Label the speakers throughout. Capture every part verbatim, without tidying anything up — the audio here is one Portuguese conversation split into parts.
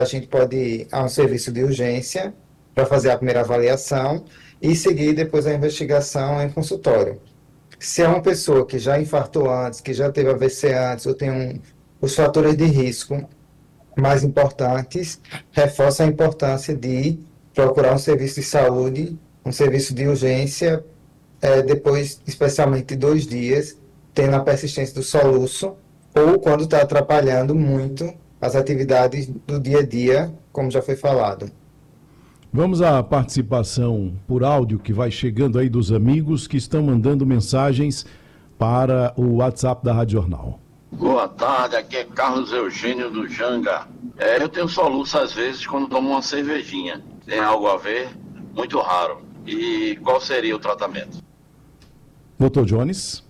Speaker 1: a gente pode ir a um serviço de urgência para fazer a primeira avaliação e seguir depois a investigação em consultório. Se é uma pessoa que já infartou antes, que já teve A V C antes, ou tem um, os fatores de risco mais importantes, reforça a importância de procurar um serviço de saúde, um serviço de urgência, é, depois, especialmente de dois dias, tendo a persistência do soluço, ou quando está atrapalhando muito as atividades do dia a dia, como já foi falado.
Speaker 2: Vamos à participação por áudio que vai chegando aí dos amigos que estão mandando mensagens para o WhatsApp da Rádio Jornal.
Speaker 3: Boa tarde, aqui é Carlos Eugênio do Janga. É, eu tenho soluço às vezes quando tomo uma cervejinha. Tem algo a ver? Muito raro. E qual seria o tratamento?
Speaker 2: doutor Jones.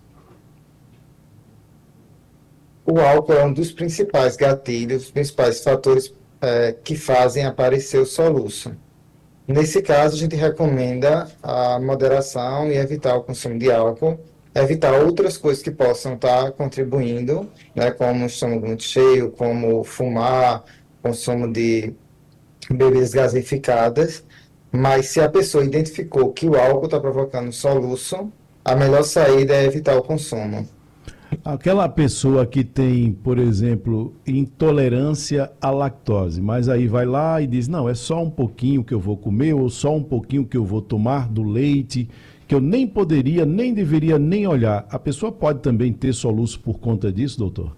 Speaker 1: O álcool é um dos principais gatilhos, os principais fatores é, que fazem aparecer o soluço. Nesse caso, a gente recomenda a moderação e evitar o consumo de álcool, evitar outras coisas que possam estar contribuindo, né, como o estômago muito cheio, como fumar, consumo de bebidas gaseificadas. Mas se a pessoa identificou que o álcool está provocando soluço, a melhor saída é evitar o consumo.
Speaker 2: Aquela pessoa que tem, por exemplo, intolerância à lactose, mas aí vai lá e diz, não, é só um pouquinho que eu vou comer, ou só um pouquinho que eu vou tomar do leite, que eu nem poderia, nem deveria nem olhar. A pessoa pode também ter soluço por conta disso, doutor?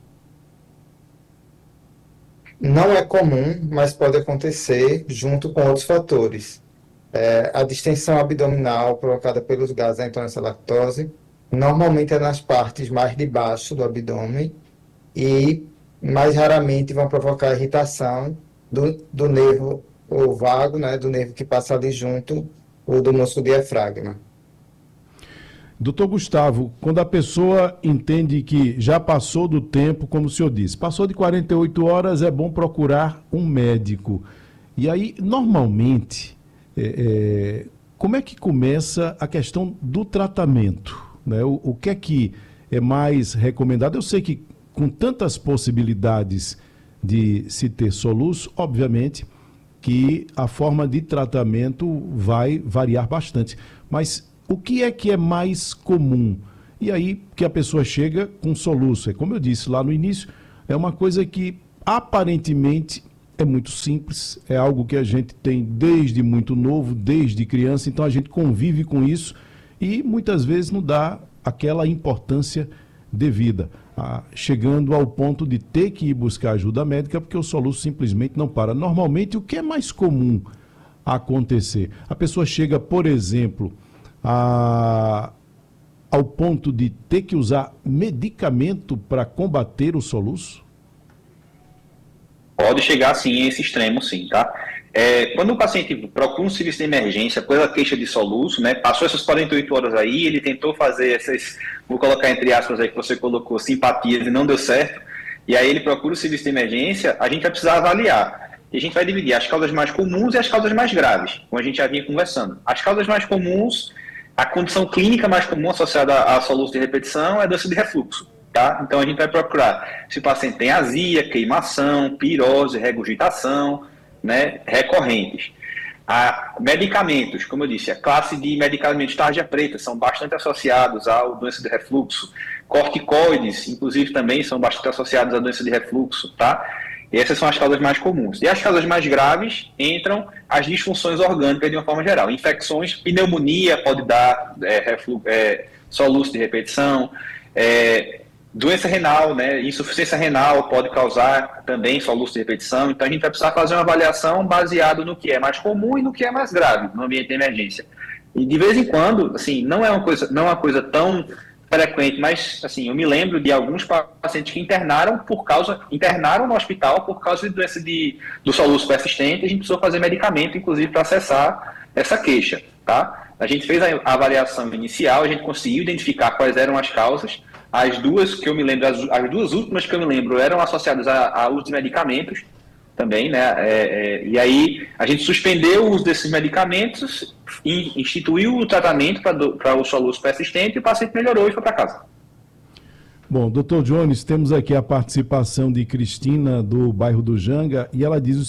Speaker 1: Não é comum, mas pode acontecer junto com outros fatores. É, a distensão abdominal provocada pelos gases da intolerância à lactose, normalmente é nas partes mais de baixo do abdômen e mais raramente vão provocar irritação do, do nervo ou vago, né, do nervo que passa ali junto, ou do músculo diafragma.
Speaker 2: doutor Gustavo, quando a pessoa entende que já passou do tempo, como o senhor disse, passou de quarenta e oito horas, é bom procurar um médico. E aí, normalmente, é, é, como é que começa a questão do tratamento? Né? O, o que é que é mais recomendado? Eu sei que com tantas possibilidades de se ter soluço, obviamente que a forma de tratamento vai variar bastante. Mas o que é que é mais comum? E aí que a pessoa chega com soluço. É como eu disse lá no início, é uma coisa que aparentemente é muito simples, é algo que a gente tem desde muito novo, desde criança, então a gente convive com isso e muitas vezes não dá aquela importância devida, ah, chegando ao ponto de ter que ir buscar ajuda médica porque o soluço simplesmente não para. Normalmente, o que é mais comum acontecer? A pessoa chega, por exemplo, a, ao ponto de ter que usar medicamento para combater o soluço?
Speaker 4: Pode chegar, sim, a esse extremo, sim, tá? É, quando o paciente procura um serviço de emergência pela queixa de soluço, né, passou essas quarenta e oito horas aí, ele tentou fazer essas, vou colocar entre aspas aí que você colocou, simpatias e não deu certo, e aí ele procura o serviço de emergência, a gente vai precisar avaliar. E a gente vai dividir as causas mais comuns e as causas mais graves, como a gente já vinha conversando. As causas mais comuns, a condição clínica mais comum associada a soluço de repetição é doença de refluxo. Tá? Então a gente vai procurar se o paciente tem azia, queimação, pirose, regurgitação, né, recorrentes. A medicamentos, como eu disse, a classe de medicamentos tarja preta são bastante associados à doença de refluxo. Corticoides, inclusive, também são bastante associados à doença de refluxo. Tá? E essas são as causas mais comuns. E as causas mais graves entram as disfunções orgânicas de uma forma geral. Infecções, pneumonia pode dar é, refluxo, é, soluço de repetição, é, doença renal, né, insuficiência renal pode causar também soluço de repetição, então a gente vai precisar fazer uma avaliação baseada no que é mais comum e no que é mais grave no ambiente de emergência. E de vez em quando, assim, não é uma coisa, não é uma coisa tão frequente, mas assim, eu me lembro de alguns pacientes que internaram por causa, internaram no hospital por causa de doença de, do soluço persistente, a gente precisou fazer medicamento, inclusive, para acessar essa queixa, tá? A gente fez a avaliação inicial, a gente conseguiu identificar quais eram as causas. As duas que eu me lembro, as, as duas últimas que eu me lembro eram associadas a, a uso de medicamentos também, né? É, é, e aí a gente suspendeu o uso desses medicamentos e instituiu o tratamento para o soluço persistente e o paciente melhorou e foi para casa.
Speaker 2: Bom, doutor Jones, temos aqui a participação de Cristina do bairro do Janga e ela diz o